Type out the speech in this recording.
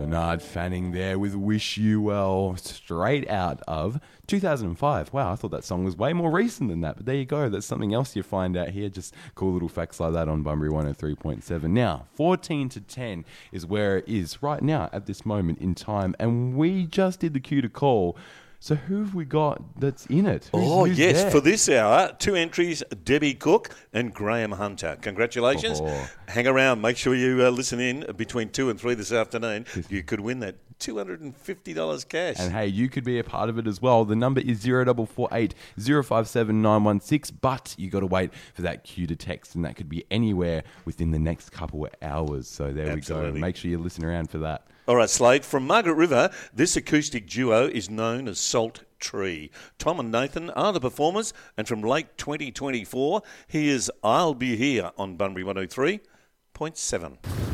Bernard Fanning there with Wish You Well, straight out of 2005. Wow, I thought that song was way more recent than that, but there you go. That's something else you find out here. Just cool little facts like that on Bunbury 103.7. Now, 14 to 10 is where it is right now at this moment in time, and we just did the cue to call. So who have we got that's in it? Who's yes, there? for this hour, 2 entries, Debbie Cook and Graham Hunter. Congratulations. Hang around. Make sure you listen in between 2 and 3 this afternoon. You could win that $250 cash. And hey, you could be a part of it as well. The number is 0448 057 916, but you got to wait for that cue to text, and that could be anywhere within the next couple of hours. So there we go. Make sure you listen around for that. All right, Slade, from Margaret River, this acoustic duo is known as Salt Tree. Tom and Nathan are the performers, and from late 2024, here's I'll Be Here on Bunbury 103.7.